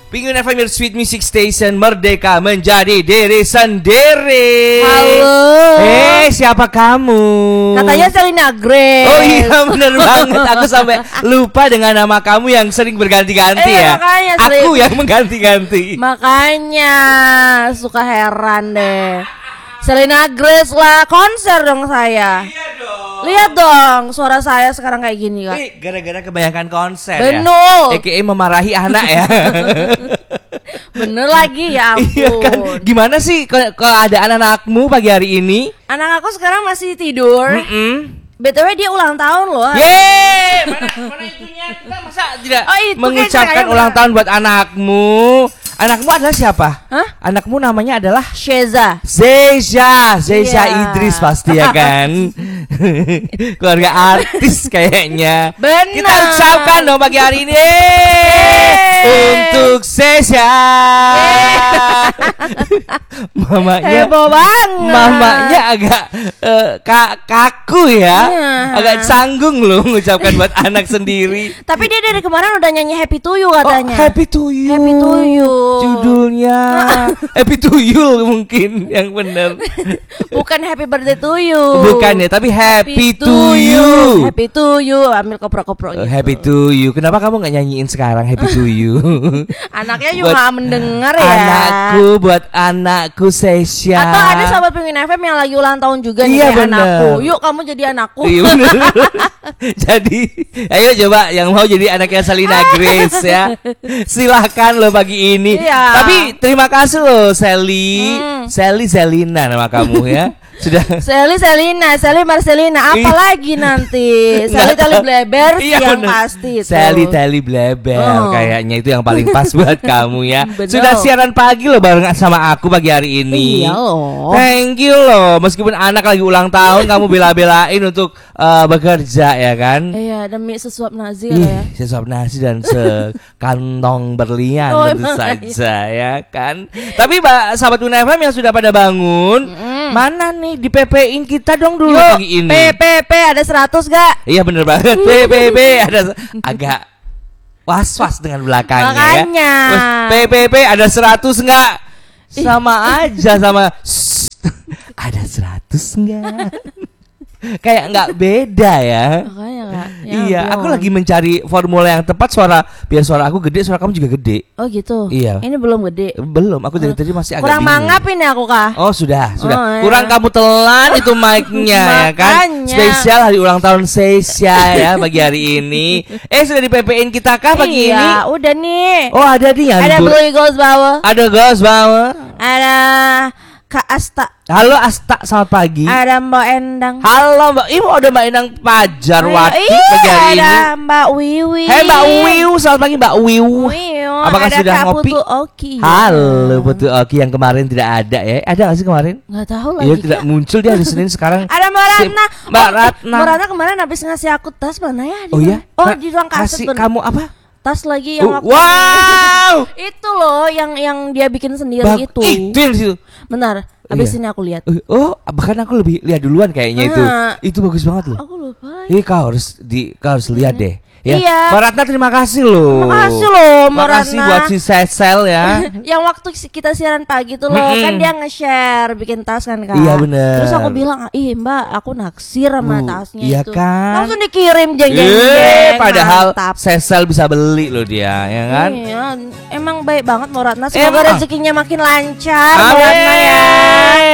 Penguin FM your sweet music station, merdeka menjadi diri sendiri. Halo. Siapa kamu? Katanya Selina Grace. Oh iya bener banget. Aku sampai lupa dengan nama kamu yang sering berganti-ganti ya. Makanya, aku yang mengganti-ganti. Makanya suka heran deh. Selina Grace lah, konser dong saya. Iya dong. Lihat dong suara saya sekarang kayak gini Kak. Gara-gara kebanyakan konser Bener. ya. EKE memarahi anak ya. Bener lagi ya ampun. Iya kan. Gimana sih keadaan anakmu pagi hari ini? Anak aku sekarang masih tidur. BTW dia ulang tahun loh. Yeay, mana itunya? Kita masa tidak mengucapkan ulang tahun buat anakmu? Anakmu adalah siapa? Hah? Anakmu namanya adalah Sheza. Zesha Iya. Idris pasti ya kan. Keluarga artis kayaknya. Benar. Kita ucapkan dong pagi hari ini untuk Zesha. Mamanya Heboh banget. Mamanya agak kaku ya. Iya. Agak canggung loh mengucapkan buat anak sendiri. Tapi dia dari kemarin udah nyanyi Happy to You katanya. Happy to you. Happy to you. Judulnya Happy to you mungkin yang benar. Bukan Happy Birthday to you. Bukan ya, tapi Happy to you. Happy to you. Ambil koprok-koprok gitu. Happy to you. Kenapa kamu nggak nyanyiin sekarang Happy to you? Anaknya juga nggak mendengar ya. Buat anakku Sesha. Atau ada sahabat Penguin FM yang lagi ulang tahun juga nih Iya, kayak bener. anakku. Yuk kamu jadi anakku. Iya bener. Jadi ayo coba yang mau jadi anaknya Selina Grace ya. Silahkan lo pagi ini. Iya. Tapi terima kasih lo Sally. Sally Selina nama kamu ya. Sudah. Sally Marcelina, apa lagi nanti? Sally Tali Bleber Iya, yang bener. pasti itu. Sally Tali Bleber kayaknya itu yang paling pas buat kamu ya. Bener. Sudah siaran pagi lo barengan sama aku pagi hari ini. Iya loh. Thank you loh. Meskipun anak lagi ulang tahun kamu bela-belain untuk bekerja ya kan. Iya, demi sesuap nasi ya. Sesuap nasi dan sekantong berlian tentu emang saja ya kan. Tapi sahabat UNFM yang sudah pada bangun, mana nih di PP-in kita dong dulu pagi ini. PPP ada 100 gak? Iya bener banget. PPP ada agak was-was dengan belakangnya Makanya. ya. PPP ada 100 enggak? Sama aja sama ada 100 enggak? Kayak nggak beda ya. Makanya Kak. Iya, aku lagi mencari formula yang tepat biar suara aku gede, suara kamu juga gede. Oh gitu. Iya. Ini belum gede. Belum, aku dari tadi masih agak Kurang bingung. mangap ini aku Kak. Oh sudah. Oh, iya. Kurang kamu telan itu mic-nya ya kan. Makanya. Spesial hari ulang tahun Sesha ya pagi hari ini. Sudah di PP-in kita kah pagi ini? Iya, udah nih. Oh ada nih yang Ada Blue Eagles Bauer. Ada Ghost Bauer. Ada Kak Asta. Halo Asta, selamat pagi. Ada Mbak Endang. Halo Mbak Ibu, ada Mbak Endang Pajarwati pagi hari ini. Ada Mbak Wiwi. Hei Mbak Wiu, selamat pagi Mbak Wiu. Apakah Apakah sudah Kak ngopi? Putu Oki. Halo Putu Oki yang kemarin tidak ada ya. Ada gak sih kemarin? Nggak tahu lagi. Iya tidak muncul dia hari Senin sekarang. Ada Mbak Ratna. Mbak Ratna. Mbak Ratna kemarin habis ngasih aku tas mana ya? Oh ya? Di ruang kaset. Kasih kamu apa? Tas lagi yang waktu wow. itu loh yang dia bikin sendiri itu. Itu yang di situ. Benar. Habis Iya. ini aku lihat. Oh, bahkan aku lebih lihat duluan kayaknya itu. Itu bagus banget loh. Aku lupa. Ini kau harus lihat deh. Ya. Iya. Mbak Ratna terima kasih loh. Terima kasih loh Mbak Makasih Ratna. buat si Sesel ya. Yang waktu kita siaran pagi tuh loh kan dia nge-share bikin tas kan Kak. Iya, bener. Terus aku bilang, "Ih, Mbak, aku naksir sama tasnya iya itu." kan? Langsung dikirim jeng. Padahal Sesel bisa beli loh dia, ya kan? Iya, emang baik banget Mbak Ratna. Semoga Emang. rezekinya makin lancar Mbak Ratna ya.